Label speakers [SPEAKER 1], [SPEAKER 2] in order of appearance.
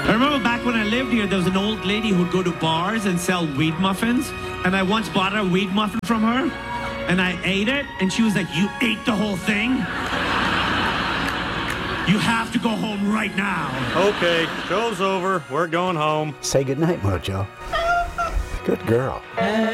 [SPEAKER 1] I remember back when I lived here, there was an old lady who'd go to bars and sell weed muffins. And I once bought a weed muffin from her. And I ate it. And she was like, "You ate the whole thing? You have to go home right now."
[SPEAKER 2] Okay, show's over. We're going home.
[SPEAKER 3] Say goodnight, Mojo. Good girl.